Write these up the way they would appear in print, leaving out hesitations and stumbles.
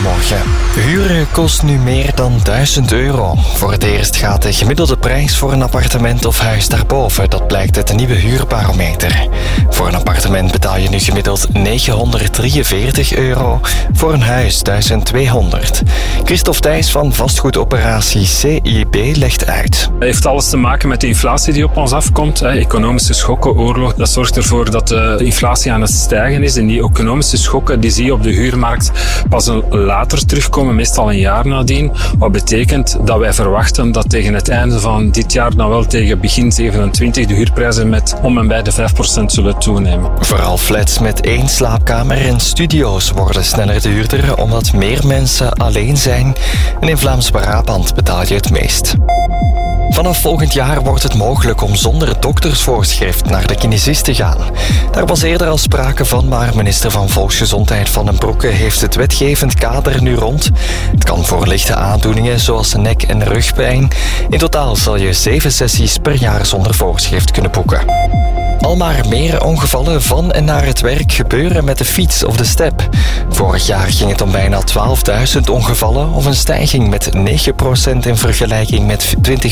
goedemorgen. Huren kost nu meer dan €1000. Voor het eerst gaat de gemiddelde prijs voor een appartement of huis daarboven. Dat blijkt uit de nieuwe huurbarometer. Voor een appartement betaal je nu gemiddeld €943. Voor een huis €1200. Christophe Thijs van vastgoedoperatie CIB legt uit. Het heeft alles te maken met de inflatie die op ons afkomt. Economische schokken, oorlog, dat zorgt ervoor dat de inflatie aan het stijgen is. En die economische schokken die zie je op de huurmarkt pas later terugkomen, meestal een jaar nadien. Wat betekent dat wij verwachten dat tegen het einde van dit jaar, dan wel tegen begin 27, de huurprijzen met om en bij de 5% zullen toenemen. Vooral flats met 1 slaapkamer en studio's worden sneller duurder omdat meer mensen alleen zijn. En in Vlaams-Brabant betaal je het meest. Vanaf volgend jaar wordt het mogelijk om zonder doktersvoorschrift naar de kinesist te gaan. Daar was eerder al sprake van, maar minister van Volksgezondheid Van den Broeke heeft het wetgevend kader nu rond. Het kan voor lichte aandoeningen zoals nek- en rugpijn. In totaal zal je 7 sessies per jaar zonder voorschrift kunnen boeken. Al maar meer ongevallen van en naar het werk gebeuren met de fiets of de step. Vorig jaar ging het om bijna 12.000 ongevallen, of een stijging met 9% in vergelijking met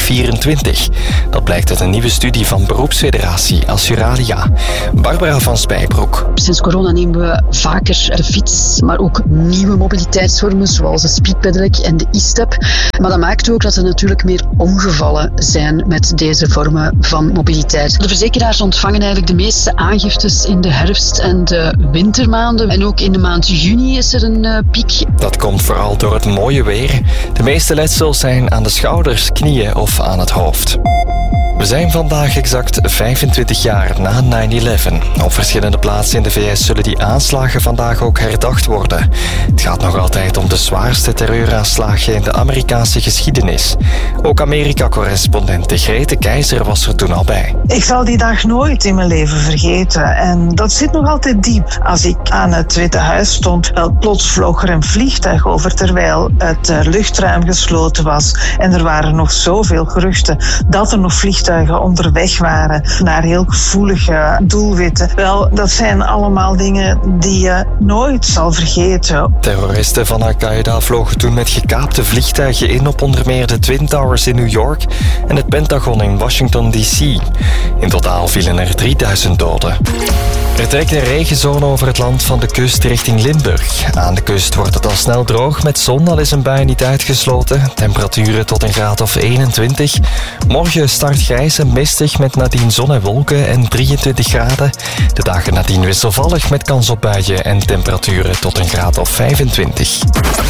2024. Dat blijkt uit een nieuwe studie van beroepsfederatie Assuralia. Barbara van Spijbroek. Sinds corona nemen we vaker de fiets, maar ook nieuwe mobiliteitsvormen zoals de speedpedelec en de e-step. Maar dat maakt ook dat er natuurlijk meer ongevallen zijn met deze vormen van mobiliteit. De verzekeraars ontvangen eigenlijk de meeste aangiftes in de herfst- en de wintermaanden. En ook in de maand juni is er een piek. Dat komt vooral door het mooie weer. De meeste letsels zijn aan de schouders, knieën of aan het hoofd. We zijn vandaag exact 25 jaar na 9/11. Op verschillende plaatsen in de VS zullen die aanslagen vandaag ook herdacht worden. Het gaat nog altijd om de zwaarste terreuraanslagen in de Amerikaanse geschiedenis. Ook Amerika-correspondent Grete Keizer was er toen al bij. Ik zal die dag nooit in mijn leven vergeten. En dat zit nog altijd diep. Als ik aan het Witte Huis stond, wel plots vloog er een vliegtuig over terwijl het luchtruim gesloten was. En er waren nog zoveel geruchten dat er nog vliegtuigen onderweg waren naar heel gevoelige doelwitten. Wel, dat zijn allemaal dingen die je nooit zal vergeten. Terroristen van Al-Qaeda vlogen toen met gekaapte vliegtuigen in op onder meer de Twin Towers in New York en het Pentagon in Washington D.C. In totaal vielen er 3000 doden. Er trekt een regenzone over het land van de kust richting Limburg. Aan de kust wordt het al snel droog met zon, al is een bui niet uitgesloten. Temperaturen tot een graad of 21. Morgen start grijs en mistig met nadien zon en wolken en 23 graden. De dagen nadien wisselvallig met kans op buien en temperaturen tot een graad of 25.